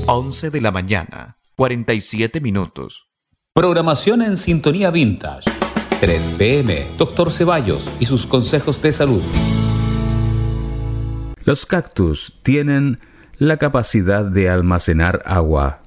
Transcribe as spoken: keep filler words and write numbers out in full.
once de la mañana, cuarenta y siete minutos. Programación en Sintonía Vintage. tres pe eme, Doctor Ceballos y sus consejos de salud. Los cactus tienen la capacidad de almacenar agua